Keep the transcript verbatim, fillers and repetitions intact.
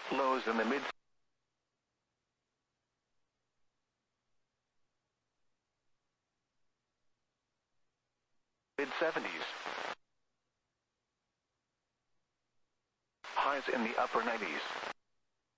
Lows in the mid mid seventies. Highs in the upper nineties.